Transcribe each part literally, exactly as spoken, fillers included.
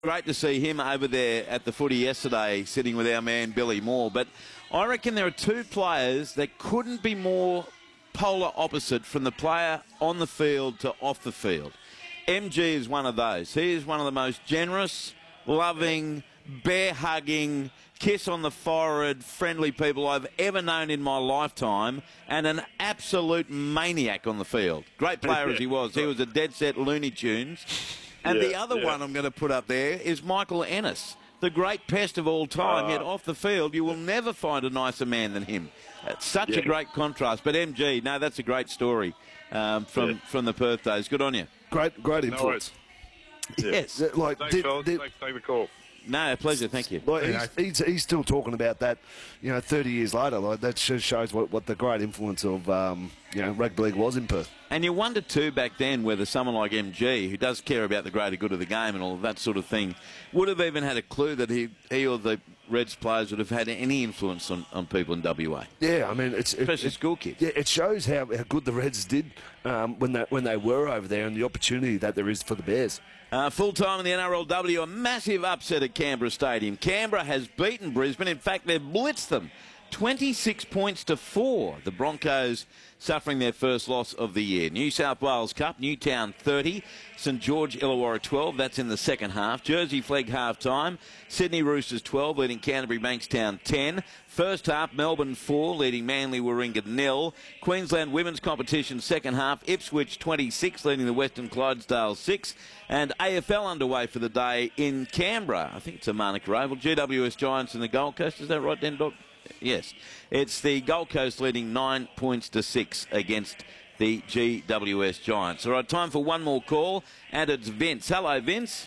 great to see him over there at the footy yesterday, sitting with our man Billy Moore. But I reckon there are two players that couldn't be more polar opposite from the player on the field to off the field. M G is one of those. He is one of the most generous, loving, bear-hugging, kiss on the forehead, friendly people I've ever known in my lifetime, and an absolute maniac on the field. Great player as he was. He was a dead-set Looney Tunes. And yeah, the other yeah. one I'm going to put up there is Michael Ennis, the great pest of all time, uh, yet off the field you will never find a nicer man than him. It's such yeah. a great contrast. But M G, no, that's a great story um, from, yeah. from the Perth days. Good on you. Great, great influence. No yes. Yeah, like, Thanks, did, fellas. did, Thanks for taking the call. No, a pleasure. Thank you. Like, he's, he's, he's still talking about that, you know, thirty years later. Like, that just shows what, what the great influence of, um, you know, rugby league was in Perth. And you wonder, too, back then, whether someone like M G, who does care about the greater good of the game and all of that sort of thing, would have even had a clue that he, he or the Reds players would have had any influence on, on people in W A. Yeah, I mean, it's... Especially it, school kids. Yeah, it shows how, how good the Reds did um, when, they, when they were over there and the opportunity that there is for the Bears. Uh, full time in the N R L W, a massive upset at Canberra Stadium. Canberra has beaten Brisbane. In fact, they've blitzed them. twenty-six points to four. The Broncos suffering their first loss of the year. New South Wales Cup, Newtown thirty, St George Illawarra twelve. That's in the second half. Jersey Flegg half time. Sydney Roosters twelve, leading Canterbury Bankstown ten. First half, Melbourne four, leading Manly Warringah nil. Queensland Women's Competition second half, Ipswich twenty-six, leading the Western Clydesdale six. And A F L underway for the day in Canberra. I think it's a Manuka Oval. G W S Giants and the Gold Coast. Is that right, Den Doc? Yes. It's the Gold Coast leading nine points to six against the G W S Giants. All right, time for one more call, and it's Vince. Hello, Vince.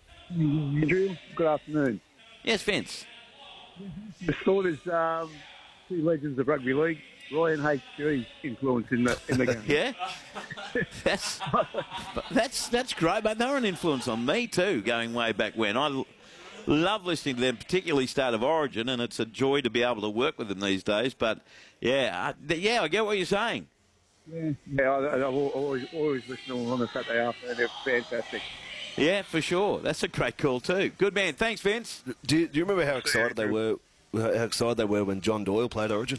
Andrew, good afternoon. Yes, Vince. The thought is um, two legends of rugby league, Roy and H G's influence in the in the game. Yeah, that's that's that's great, but they're an influence on me too, going way back when. I love listening to them, particularly Start of Origin, and it's a joy to be able to work with them these days. But yeah, I, yeah, I get what you're saying. Yeah, yeah, I, I've always always listened to them on the Saturday afternoon. They're fantastic. Yeah, for sure. That's a great call too. Good man. Thanks, Vince. Do you, do you remember how excited they were? How excited they were when John Doyle played Origin?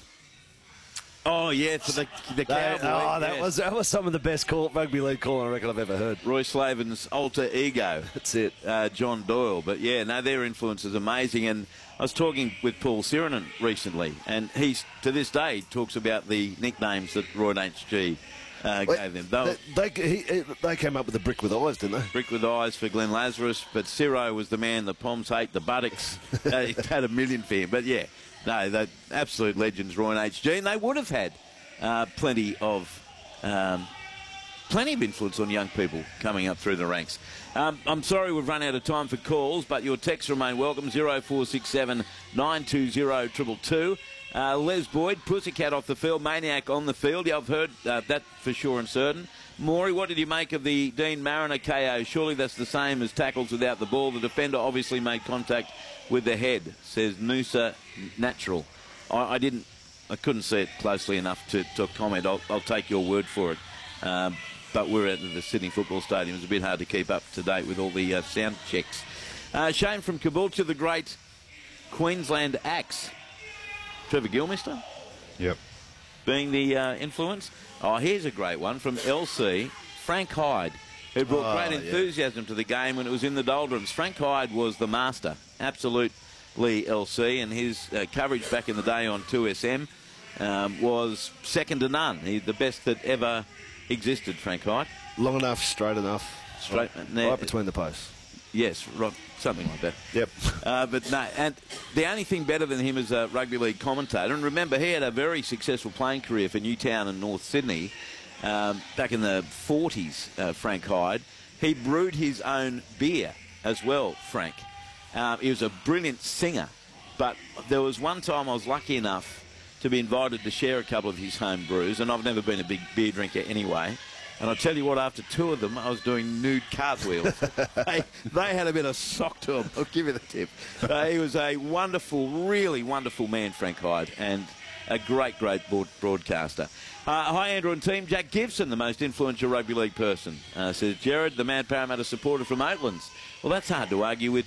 Oh yeah, for the the Cowboy. Oh, that yes. was that was some of the best call, rugby league calling I reckon I've ever heard. Roy Slaven's alter ego. That's it, uh, John Doyle. But yeah, no, their influence is amazing. And I was talking with Paul Sirenen recently, and he's to this day talks about the nicknames that Roy and H G uh, Wait, gave them. They, they, they, he, they came up with the brick with eyes, didn't they? Brick with eyes for Glenn Lazarus, but Ciro was the man the Poms hate, the buttocks. uh, he had a million for him. But yeah, no, they're absolute legends, Roy and H G, and they would have had uh, plenty of um, plenty of influence on young people coming up through the ranks. Um, I'm sorry we've run out of time for calls, but your texts remain welcome. zero four six seven nine two zero two two two. Uh, Les Boyd, Pussycat off the field, Maniac on the field. Yeah, I've heard uh, that for sure and certain. Maury, what did you make of the Dean Mariner K O? Surely that's the same as tackles without the ball. The defender obviously made contact with the head, says Noosa Natural. I, I didn't, I couldn't see it closely enough to, to comment. I'll, I'll take your word for it. Um, but we're at the Sydney Football Stadium. It's a bit hard to keep up to date with all the uh, sound checks. Uh, Shane from Caboolture, the great Queensland Axe. Trevor Gilmister? Yep. Being the uh, influence. Oh, here's a great one from L C, Frank Hyde, who brought oh, great enthusiasm yeah. to the game when it was in the doldrums. Frank Hyde was the master, absolutely L C, and his uh, coverage back in the day on two S M um, was second to none. He's the best that ever existed, Frank Hyde. Long enough, straight enough. Straight, right, right between the posts. Yes, right, something like that. Yep. Uh, but no, and the only thing better than him is a rugby league commentator. And remember, he had a very successful playing career for Newtown and North Sydney um, back in the forties, uh, Frank Hyde. He brewed his own beer as well, Frank. Um, he was a brilliant singer. But there was one time I was lucky enough to be invited to share a couple of his home brews, and I've never been a big beer drinker anyway. And I'll tell you what, after two of them, I was doing nude cartwheels. they, they had a bit of sock to him. I'll give you the tip. Uh, he was a wonderful, really wonderful man, Frank Hyde, and a great, great broad broadcaster. Uh, hi, Andrew and team. Jack Gibson, the most influential rugby league person, uh, says Jared, the Mad Parramatta supporter from Oatlands. Well, that's hard to argue with